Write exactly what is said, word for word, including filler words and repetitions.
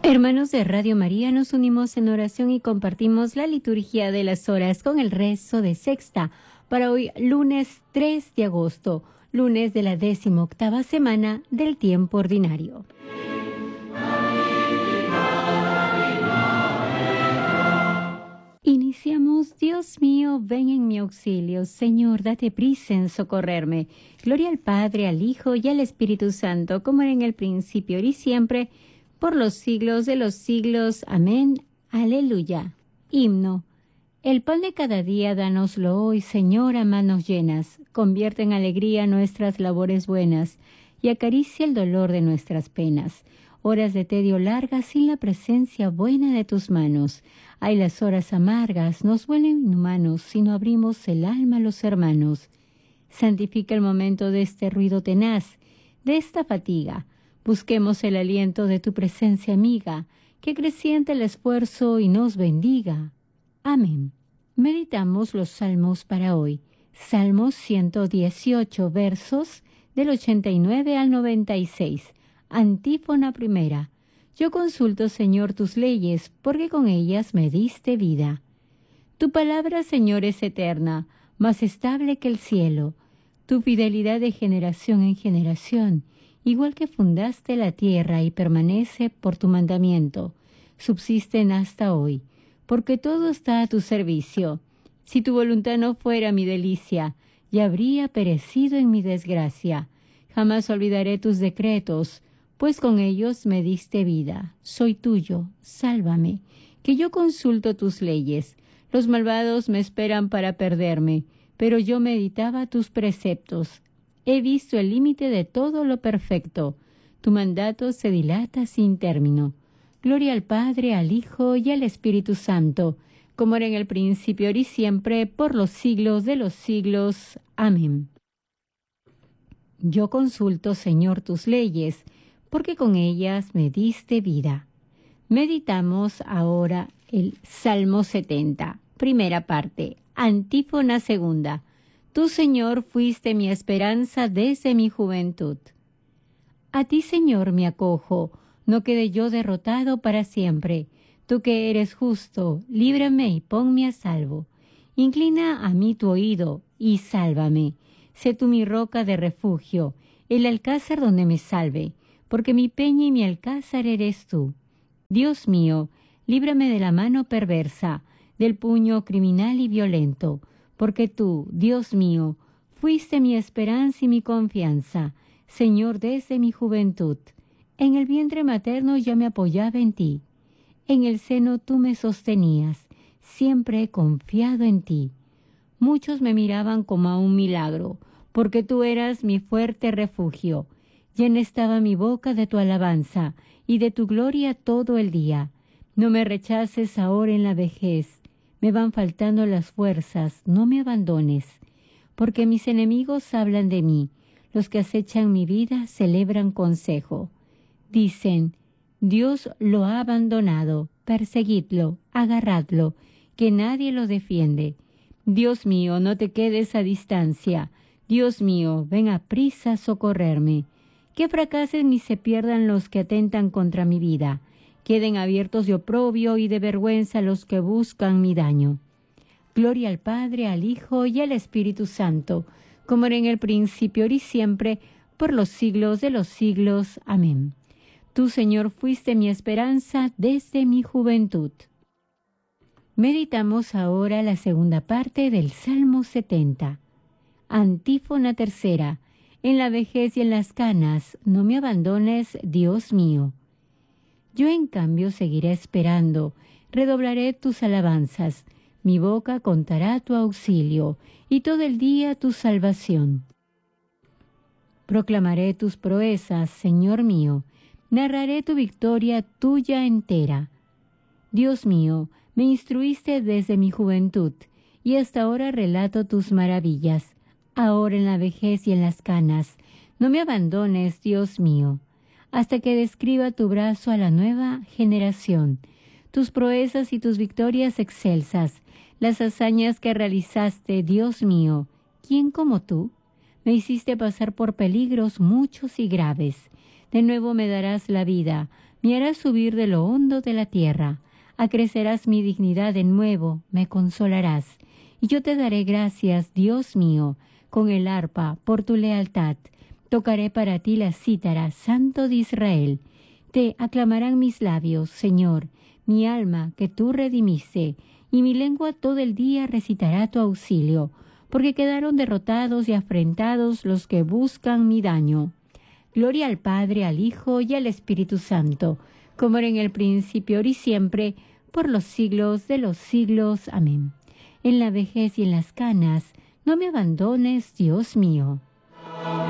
Hermanos de Radio María, nos unimos en oración y compartimos la liturgia de las horas con el rezo de sexta para hoy, lunes tres de agosto, lunes de la decimoctava semana del tiempo ordinario. Iniciamos. Dios mío, ven en mi auxilio. Señor, date prisa en socorrerme. Gloria al Padre, al Hijo y al Espíritu Santo, como era en el principio, ahora y siempre, por los siglos de los siglos. Amén. Aleluya. Himno. El pan de cada día, dánoslo hoy, Señor, a manos llenas. Convierte en alegría nuestras labores buenas y acaricia el dolor de nuestras penas. Horas de tedio largas sin la presencia buena de tus manos. Hay las horas amargas, nos vuelven inhumanos si no abrimos el alma a los hermanos. Santifica el momento de este ruido tenaz, de esta fatiga. Busquemos el aliento de tu presencia amiga, que creciente el esfuerzo y nos bendiga. Amén. Meditamos los salmos para hoy. Salmos ciento dieciocho, versos del ochenta y nueve al noventa y seis. Antífona primera. Yo consulto, Señor, tus leyes, porque con ellas me diste vida. Tu palabra, Señor, es eterna, más estable que el cielo. Tu fidelidad de generación en generación, igual que fundaste la tierra y permanece por tu mandamiento, subsisten hasta hoy, porque todo está a tu servicio. Si tu voluntad no fuera mi delicia, ya habría perecido en mi desgracia. Jamás olvidaré tus decretos, pues con ellos me diste vida. Soy tuyo, sálvame, que yo consulto tus leyes. Los malvados me esperan para perderme, pero yo meditaba tus preceptos. He visto el límite de todo lo perfecto. Tu mandato se dilata sin término. Gloria al Padre, al Hijo y al Espíritu Santo, como era en el principio, ahora y siempre, por los siglos de los siglos. Amén. Yo consulto, Señor, tus leyes, porque con ellas me diste vida. Meditamos ahora el Salmo setenta, primera parte, antífona segunda. Tú, Señor, fuiste mi esperanza desde mi juventud. A ti, Señor, me acojo, no quede yo derrotado para siempre. Tú que eres justo, líbrame y ponme a salvo. Inclina a mí tu oído y sálvame. Sé tú mi roca de refugio, el alcázar donde me salve, porque mi peña y mi alcázar eres tú. Dios mío, líbrame de la mano perversa, del puño criminal y violento, porque tú, Dios mío, fuiste mi esperanza y mi confianza, Señor, desde mi juventud. En el vientre materno yo me apoyaba en ti. En el seno tú me sostenías. Siempre he confiado en ti. Muchos me miraban como a un milagro, porque tú eras mi fuerte refugio. Llena estaba mi boca de tu alabanza y de tu gloria todo el día. No me rechaces ahora en la vejez. Me van faltando las fuerzas, no me abandones, porque mis enemigos hablan de mí, los que acechan mi vida celebran consejo. Dicen, Dios lo ha abandonado, perseguidlo, agarradlo, que nadie lo defiende. Dios mío, no te quedes a distancia, Dios mío, ven a prisa a socorrerme. Que fracasen y se pierdan los que atentan contra mi vida. Queden abiertos de oprobio y de vergüenza los que buscan mi daño. Gloria al Padre, al Hijo y al Espíritu Santo, como era en el principio, ahora y siempre, por los siglos de los siglos. Amén. Tú, Señor, fuiste mi esperanza desde mi juventud. Meditamos ahora la segunda parte del Salmo setenta. Antífona tercera. En la vejez y en las canas, no me abandones, Dios mío. Yo en cambio seguiré esperando, redoblaré tus alabanzas, mi boca contará tu auxilio, y todo el día tu salvación. Proclamaré tus proezas, Señor mío, narraré tu victoria tuya entera. Dios mío, me instruiste desde mi juventud, y hasta ahora relato tus maravillas. Ahora en la vejez y en las canas, no me abandones, Dios mío, hasta que describa tu brazo a la nueva generación, tus proezas y tus victorias excelsas, las hazañas que realizaste, Dios mío. ¿Quién como tú? Me hiciste pasar por peligros muchos y graves. De nuevo me darás la vida, me harás subir de lo hondo de la tierra. Acrecerás mi dignidad de nuevo, me consolarás. Y yo te daré gracias, Dios mío, con el arpa, por tu lealtad. Tocaré para ti la cítara, Santo de Israel. Te aclamarán mis labios, Señor, mi alma que tú redimiste, y mi lengua todo el día recitará tu auxilio, porque quedaron derrotados y afrentados los que buscan mi daño. Gloria al Padre, al Hijo y al Espíritu Santo, como era en el principio, ahora y siempre, por los siglos de los siglos. Amén. En la vejez y en las canas, no me abandones, Dios mío.